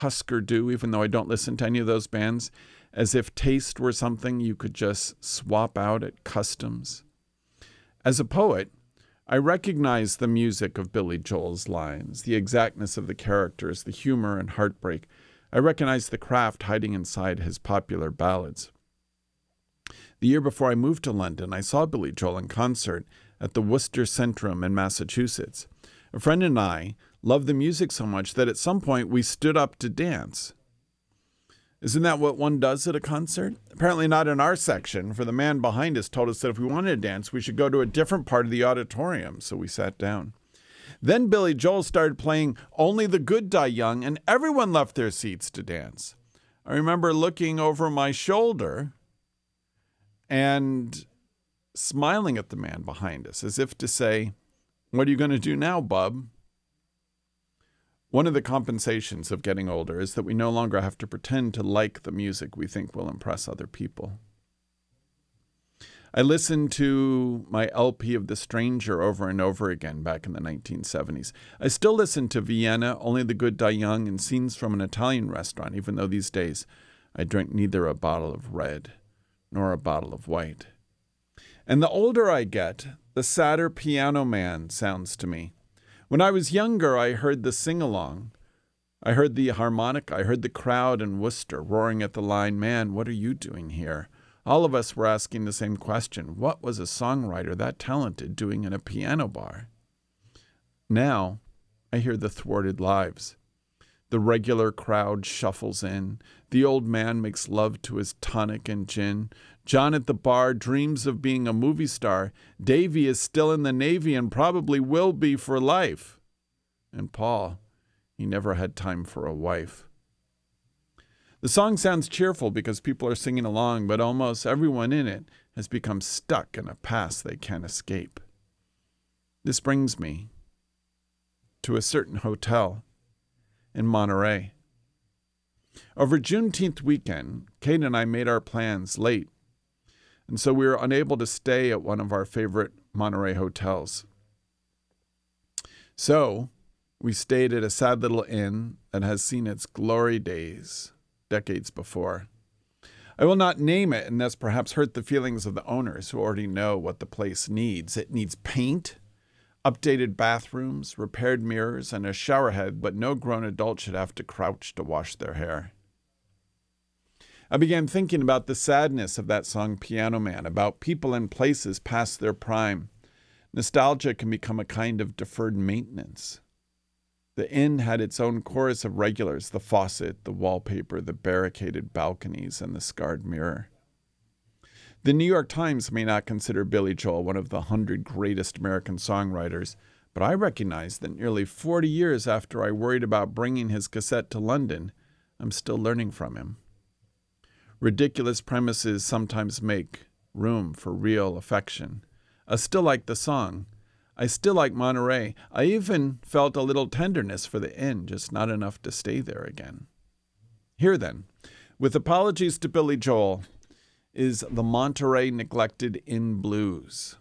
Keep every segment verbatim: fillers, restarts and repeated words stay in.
Husker Du, even though I don't listen to any of those bands, as if taste were something you could just swap out at customs. As a poet, I recognize the music of Billy Joel's lines, the exactness of the characters, the humor and heartbreak. I recognize the craft hiding inside his popular ballads. The year before I moved to London, I saw Billy Joel in concert at the Worcester Centrum in Massachusetts. A friend and I loved the music so much that at some point we stood up to dance. Isn't that what one does at a concert? Apparently not in our section, for the man behind us told us that if we wanted to dance, we should go to a different part of the auditorium, so we sat down. Then Billy Joel started playing Only the Good Die Young, and everyone left their seats to dance. I remember looking over my shoulder and smiling at the man behind us, as if to say, "What are you going to do now, bub?" One of the compensations of getting older is that we no longer have to pretend to like the music we think will impress other people. I listened to my L P of The Stranger over and over again back in the nineteen seventies. I still listen to Vienna, Only the Good Die Young, and Scenes from an Italian Restaurant, even though these days I drink neither a bottle of red nor a bottle of white. And the older I get, the sadder Piano Man sounds to me. When I was younger, I heard the sing-along. I heard the harmonic. I heard the crowd in Worcester roaring at the line, "Man, what are you doing here?" All of us were asking the same question. What was a songwriter that talented doing in a piano bar? Now, I hear the thwarted lives. The regular crowd shuffles in. The old man makes love to his tonic and gin. John at the bar dreams of being a movie star. Davy is still in the Navy and probably will be for life. And Paul, he never had time for a wife. The song sounds cheerful because people are singing along, but almost everyone in it has become stuck in a past they can't escape. This brings me to a certain hotel in Monterey. Over Juneteenth weekend, Kate and I made our plans late, and so we were unable to stay at one of our favorite Monterey hotels. So we stayed at a sad little inn that has seen its glory days decades before. I will not name it and thus perhaps hurt the feelings of the owners who already know what the place needs. It needs paint, updated bathrooms, repaired mirrors, and a showerhead, but no grown adult should have to crouch to wash their hair. I began thinking about the sadness of that song Piano Man, about people and places past their prime. Nostalgia can become a kind of deferred maintenance. The inn had its own chorus of regulars, the faucet, the wallpaper, the barricaded balconies, and the scarred mirror. The New York Times may not consider Billy Joel one of the hundred greatest American songwriters, but I recognize that nearly forty years after I worried about bringing his cassette to London, I'm still learning from him. Ridiculous premises sometimes make room for real affection. I still like the song. I still like Monterey. I even felt a little tenderness for the inn, just not enough to stay there again. Here then, with apologies to Billy Joel, is the Monterey Neglected Inn Blues.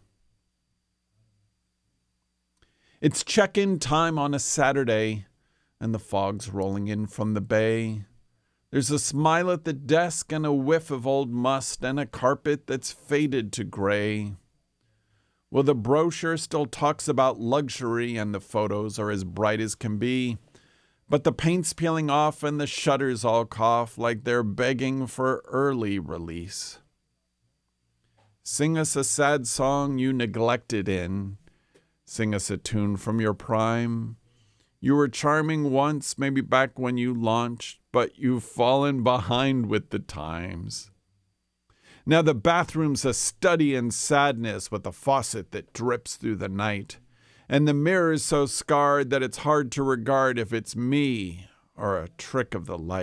It's check-in time on a Saturday, and the fog's rolling in from the bay. There's a smile at the desk and a whiff of old must and a carpet that's faded to gray. Well, the brochure still talks about luxury and the photos are as bright as can be, but the paint's peeling off and the shutters all cough like they're begging for early release. Sing us a sad song you neglected in. Sing us a tune from your prime. You were charming once, maybe back when you launched, but you've fallen behind with the times. Now the bathroom's a study in sadness with a faucet that drips through the night, and the mirror's so scarred that it's hard to regard if it's me or a trick of the light.